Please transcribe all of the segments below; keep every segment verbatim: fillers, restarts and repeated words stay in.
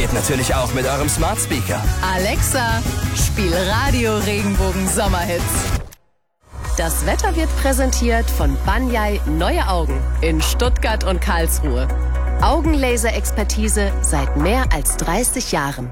geht natürlich auch mit eurem Smart Speaker. Alexa, spiel Radio Regenbogen Sommerhits. Das Wetter wird präsentiert von Banyai Neue Augen in Stuttgart und Karlsruhe. Augenlaser-Expertise seit mehr als dreißig Jahren.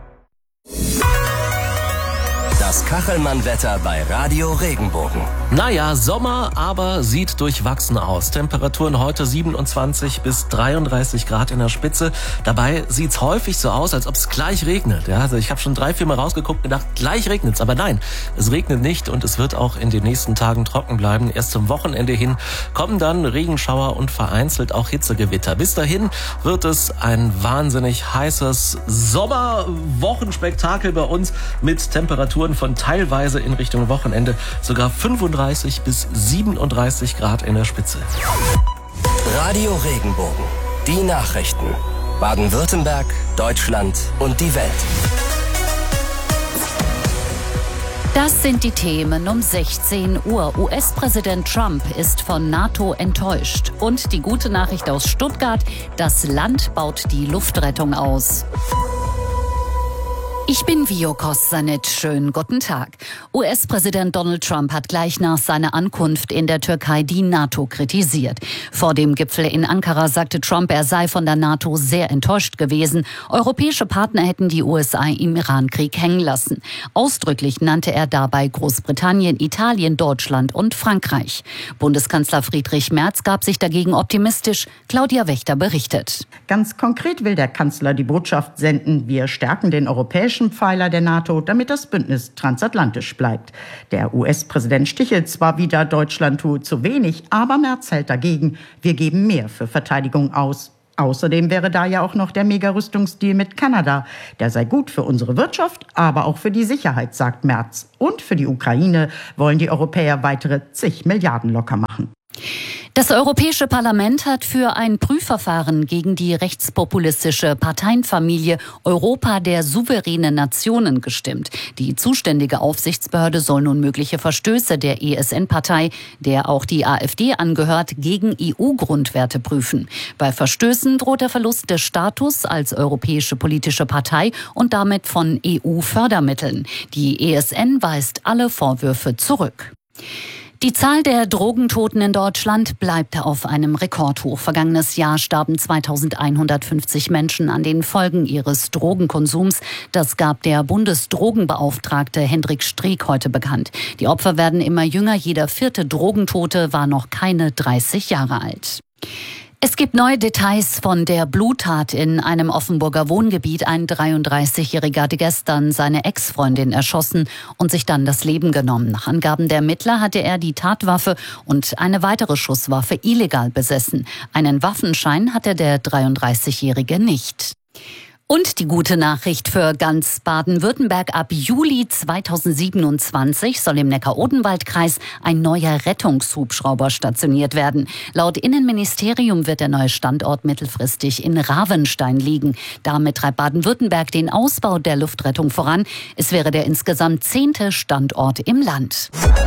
Das Kachelmann-Wetter bei Radio Regenbogen. Naja, Sommer, aber sieht durchwachsen aus. Temperaturen heute siebenundzwanzig bis dreiunddreißig Grad in der Spitze. Dabei sieht's häufig so aus, als ob es gleich regnet. Ja, also ich habe schon drei, vier Mal rausgeguckt und gedacht, gleich regnet's. Aber nein, es regnet nicht und es wird auch in den nächsten Tagen trocken bleiben. Erst zum Wochenende hin kommen dann Regenschauer und vereinzelt auch Hitzegewitter. Bis dahin wird es ein wahnsinnig heißes Sommerwochenspektakel bei uns mit Temperaturen von teilweise in Richtung Wochenende sogar fünfunddreißig bis siebenunddreißig Grad in der Spitze. Radio Regenbogen. Die Nachrichten. Baden-Württemberg, Deutschland und die Welt. Das sind die Themen um sechzehn Uhr. U S-Präsident Trump ist von NATO enttäuscht. Und die gute Nachricht aus Stuttgart: Das Land baut die Luftrettung aus. Ich bin Vio Kossanet. Schönen guten Tag. U S-Präsident Donald Trump hat gleich nach seiner Ankunft in der Türkei die NATO kritisiert. Vor dem Gipfel in Ankara sagte Trump, er sei von der NATO sehr enttäuscht gewesen. Europäische Partner hätten die U S A im Irankrieg hängen lassen. Ausdrücklich nannte er dabei Großbritannien, Italien, Deutschland und Frankreich. Bundeskanzler Friedrich Merz gab sich dagegen optimistisch. Claudia Wächter berichtet. Ganz konkret will der Kanzler die Botschaft senden: Wir stärken den europäischen Pfeiler der NATO, damit das Bündnis transatlantisch bleibt. Der U S-Präsident stichelt zwar wieder, Deutschland tue zu wenig, aber Merz hält dagegen: Wir geben mehr für Verteidigung aus. Außerdem wäre da ja auch noch der Mega-Rüstungsdeal mit Kanada. Der sei gut für unsere Wirtschaft, aber auch für die Sicherheit, sagt Merz. Und für die Ukraine wollen die Europäer weitere zig Milliarden locker machen. Das Europäische Parlament hat für ein Prüfverfahren gegen die rechtspopulistische Parteienfamilie Europa der souveränen Nationen gestimmt. Die zuständige Aufsichtsbehörde soll nun mögliche Verstöße der E S N-Partei, der auch die AfD angehört, gegen E U-Grundwerte prüfen. Bei Verstößen droht der Verlust des Status als europäische politische Partei und damit von E U-Fördermitteln. Die E S N weist alle Vorwürfe zurück. Die Zahl der Drogentoten in Deutschland bleibt auf einem Rekordhoch. Vergangenes Jahr starben zweitausendeinhundertfünfzig Menschen an den Folgen ihres Drogenkonsums. Das gab der Bundesdrogenbeauftragte Hendrik Streeck heute bekannt. Die Opfer werden immer jünger. Jeder vierte Drogentote war noch keine dreißig Jahre alt. Es gibt neue Details von der Bluttat in einem Offenburger Wohngebiet. Ein dreiunddreißigjähriger hatte gestern seine Ex-Freundin erschossen und sich dann das Leben genommen. Nach Angaben der Ermittler hatte er die Tatwaffe und eine weitere Schusswaffe illegal besessen. Einen Waffenschein hatte der dreiunddreißigjährige nicht. Und die gute Nachricht für ganz Baden-Württemberg: Ab Juli zweitausendsiebenundzwanzig soll im Neckar-Odenwald-Kreis ein neuer Rettungshubschrauber stationiert werden. Laut Innenministerium wird der neue Standort mittelfristig in Ravenstein liegen. Damit treibt Baden-Württemberg den Ausbau der Luftrettung voran. Es wäre der insgesamt zehnte Standort im Land.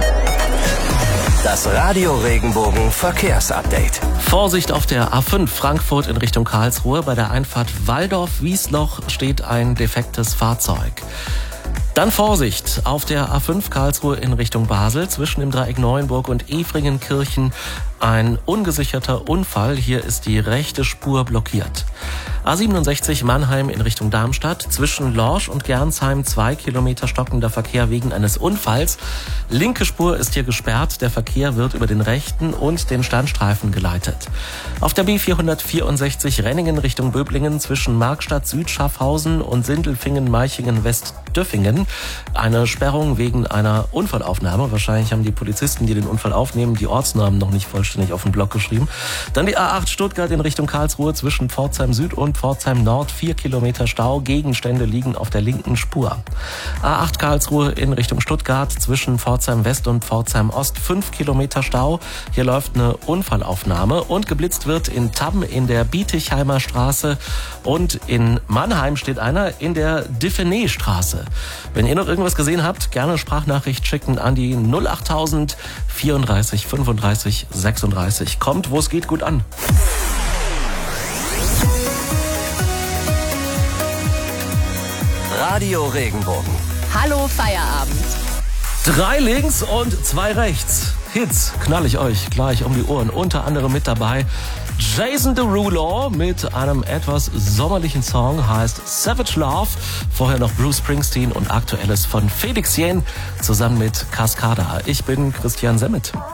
Das Radio Regenbogen Verkehrsupdate. Vorsicht auf der A fünf Frankfurt in Richtung Karlsruhe. Bei der Einfahrt Walldorf-Wiesloch steht ein defektes Fahrzeug. Dann Vorsicht auf der A fünf Karlsruhe in Richtung Basel. Zwischen dem Dreieck Neuenburg und Efringenkirchen ein ungesicherter Unfall. Hier ist die rechte Spur blockiert. A siebenundsechzig Mannheim in Richtung Darmstadt. Zwischen Lorsch und Gernsheim zwei Kilometer stockender Verkehr wegen eines Unfalls. Linke Spur ist hier gesperrt. Der Verkehr wird über den rechten und den Standstreifen geleitet. Auf der B vierhundertvierundsechzig Renningen Richtung Böblingen zwischen Markstadt Süd-Schaffhausen und Sindelfingen-Meichingen-West-Düffingen eine Sperrung wegen einer Unfallaufnahme. Wahrscheinlich haben die Polizisten, die den Unfall aufnehmen, die Ortsnamen noch nicht vollständig auf den Block geschrieben. Dann die A acht Stuttgart in Richtung Karlsruhe zwischen Pforzheim Süd und Pforzheim Nord. Vier Kilometer Stau. Gegenstände liegen auf der linken Spur. A acht Karlsruhe in Richtung Stuttgart zwischen Pforzheim West und Pforzheim Ost. Fünf Kilometer Stau. Hier läuft eine Unfallaufnahme und geblitzt wird in Tamm in der Bietigheimer Straße und in Mannheim steht einer in der Diffenay-Straße. Wenn ihr noch irgendwas gesehen habt, gerne Sprachnachricht schicken an die null achttausend vierunddreißig fünfunddreißig sechsunddreißig. Kommt, wo es geht, gut an. Radio Regenbogen. Hallo Feierabend. Drei links und zwei rechts. Hits knall ich euch gleich um die Ohren. Unter anderem mit dabei Jason Derulo mit einem etwas sommerlichen Song, heißt Savage Love. Vorher noch Bruce Springsteen und Aktuelles von Felix Jähn zusammen mit Cascada. Ich bin Christian Semmet.